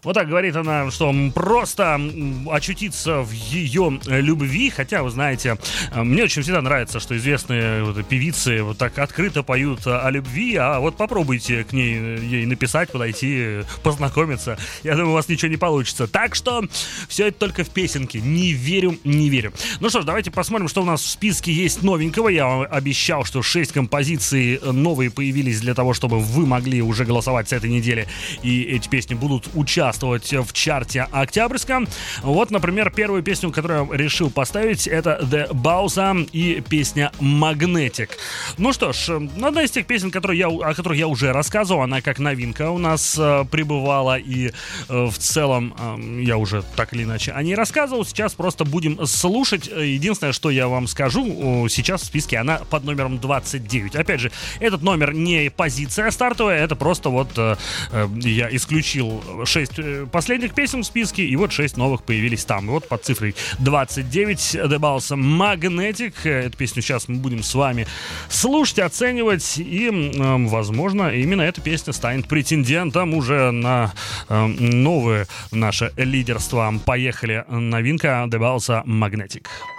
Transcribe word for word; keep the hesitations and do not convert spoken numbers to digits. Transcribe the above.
Вот так говорит она, что просто очутиться в ее любви. Хотя, вы знаете, мне очень всегда нравится, что известные вот певицы вот так открыто поют о любви. А вот попробуйте к ней ей написать, подойти, познакомиться. Я думаю, у вас ничего не получится. Так что все это только в песенке. Не верю, не верю. Ну что ж, давайте посмотрим, что у нас в списке есть новенького. Я вам обещал, что шесть композиций новые появились для того, чтобы вы могли уже голосовать с этой недели. И эти песни будут участвовать в чарте октябрьском. Вот, например, первую песню, которую я решил поставить, это The Bausa и песня Magnetic. Ну что ж, одна из тех песен, которые я, о которых я уже рассказывал, она как новинка у нас э, пребывала, и э, в целом э, я уже так или иначе о ней рассказывал. Сейчас просто будем слушать. Единственное, что я вам скажу, сейчас в списке она под номером двадцать девять. Опять же, этот номер не позиция стартовая, это просто вот э, э, я исключил шесть последних песен в списке, и вот шесть новых появились там. И вот под цифрой двадцать девять The Bausa Magnetic. Эту песню сейчас мы будем с вами слушать, оценивать, и, э, возможно, именно эта песня станет претендентом уже на э, новое наше лидерство. Поехали. Новинка The Bausa Magnetic.